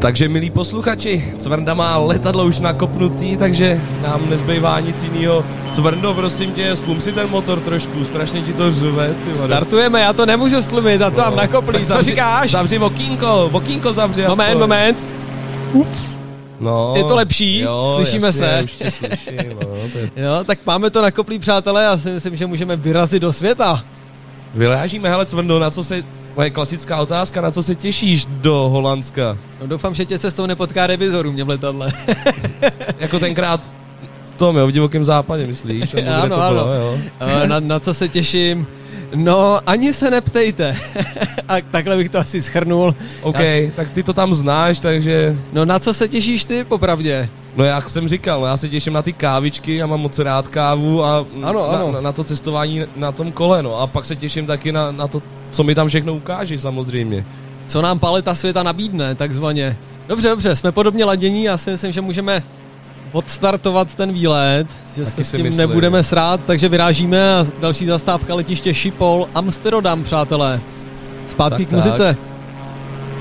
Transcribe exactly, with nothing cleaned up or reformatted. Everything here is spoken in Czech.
Takže milí posluchači, Cvrnda má letadlo už nakopnutý, takže nám nezbývá nic jinýho. Cvrndo, prosím tě, slum si ten motor trošku, strašně ti to řve. Startujeme, já to nemůžu slumit, a to mám no, nakoplý, co říkáš? Zavři okýnko, okýnko zavři. Moment, aspoň. moment. Ups. No, je to lepší? jo, Slyšíme jasně, se? Už tě slyším, no, to je... Jo, tak máme to nakoplý, přátelé, a si myslím, že můžeme vyrazit do světa. Vyrážíme, hele Cvrndo, na co se... Moje klasická otázka, na co se těšíš do Holandska? No doufám, že tě cestou nepotká revizor u mě v letadle. Jako tenkrát to jo, v divokém západě, myslíš? Ano, to ano. Bylo, jo? Na, na co se těším? No, ani se neptejte. A takhle bych to asi shrnul. OK, já... tak ty to tam znáš, takže... No na co se těšíš ty, popravdě? No jak jsem říkal, no já se těším na ty kávičky, já mám moc rád kávu a ano, ano. Na, na to cestování na tom kole, no a pak se těším taky na, na to, co mi tam všechno ukáží samozřejmě. Co nám paleta světa nabídne, takzvaně. Dobře, dobře, jsme podobně ladění, já si myslím, že můžeme odstartovat ten výlet, že taky se s tím myslím. nebudeme srát, takže vyrážíme a další zastávka letiště Schiphol, Amsterdam, přátelé. Zpátky tak, k muzice. Tak.